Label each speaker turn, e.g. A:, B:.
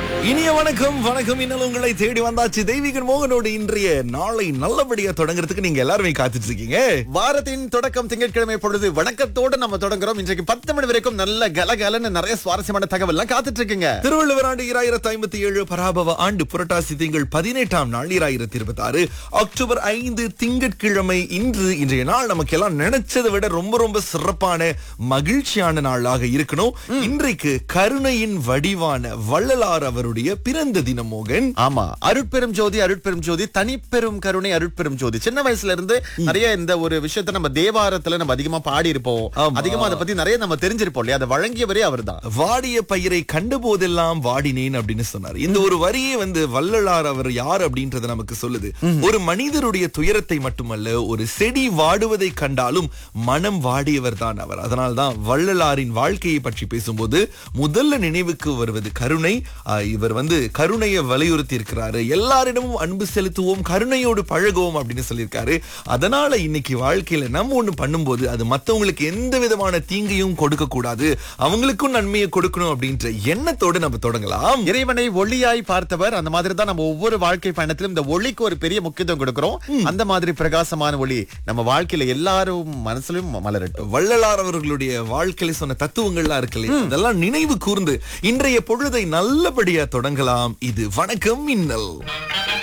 A: இனிய வணக்கம் வணக்கம். இன்னும் உங்களை தேடி வந்தாச்சு தெய்வீகன் மோகனோடு. இன்றைய நாளை நல்லபடியா தொடங்குறதுக்கு நீங்க எல்லாருமே காத்துட்டு இருக்கீங்க.
B: வாரத்தின் தொடக்கம் திங்கட்கிழமை பொழுது வணக்கத்தோடு நம்ம தொடங்குறோம். இன்றைக்கு 10 மணி வரைக்கும் நல்ல கலகலன்னு நிறைய சுவாரஸ்யமான தகவல் எல்லாம் காத்துட்டு இருக்கீங்க.
A: திருவள்ளுவர் ஆண்டு 2057 பராபவ ஆண்டு புரட்டாசி திங்கள் 18ஆம் நாள் 2026 அக்டோபர் 5 திங்கட்கிழமை. இன்றைய நாள் நமக்கு எல்லாம் நினைச்சதை விட ரொம்ப ரொம்ப சிறப்பான மகிழ்ச்சியான நாளாக இருக்கணும். இன்றைக்கு கருணையின் வடிவான வள்ளலார் அவருடைய பிறந்த தினம் மோகன்.
B: ஆமா, அருட்பெரும் ஜோதி தனிப்பெரும் கருணை அருட்பெரும் ஜோதி. சின்ன வயசுல இருந்து நிறைய இந்த ஒரு விஷயத்தை நம்ம தேவாரத்துல நம்ம அதிகமா பாடி இருப்போம். அதிகமா அதை பத்தி நிறைய நம்ம தெரிஞ்சிருப்போம் இல்லையா? அதை வழங்கியவரே அவர்தான்.
A: வாடிய பயிரை கண்ட போதெல்லாம் வாடினேன் அப்படின்னு சொன்னார். இந்த ஒரு வரியே வள்ளலார் அவர் யார் அப்படின்றத நமக்கு சொல்லுது. ஒரு மனிதருடைய துயரத்தை மட்டுமல்ல, ஒரு செடி வாடுவதை கண்டாலும் மனம் வாடியவர் தான் அவர். அதனால்தான் வள்ளலாரின் வாழ்க்கையை பற்றி பேசும்போது முதல்ல நினைவுக்கு வருவது கருணை. இவர் கருணையை வலியுறுத்தி இருக்கிறாரு. எல்லாரிடமும் அன்பு செலுத்துவோம், கருணையோடு பழகுவோம் அப்படின்னு சொல்லியிருக்காரு. அதனால இன்னைக்கு வாழ்க்கையில நம்ம ஒண்ணு பண்ணும்போது அது மத்தவங்களுக்கு எந்த விதமான தீங்கையும் கொடுக்க கூடாது, அவங்களுக்கும் நன்மையை கொடுக்கணும் அப்படின்ற எண்ணத்தோடு நம்ம தொடங்கலாம்.
B: இறைவனை ஒளியாய் பார்த்தவர். அந்த மாதிரி தான் நம்ம ஒவ்வொரு வாழ்க்கை பயணத்திலும் இந்த ஒளிக்கு ஒரு பெரிய முக்கியத்துவம் கொடுக்கிறோம். அந்த மாதிரி பிரகாசமான ஒளி நம்ம வாழ்க்கையில எல்லாரும் மனசுலயும் மலரட்டும்.
A: வள்ளலார் அவர்களுடைய வாழ்க்கையில சொன்ன தத்துவங்கள்லாம் இருக்கு, அதெல்லாம் நினைவு கூர்ந்து இன்றைய பொழுதை நல்லபடியா தொடங்கலாம். இது வணக்கம் மின்னல்.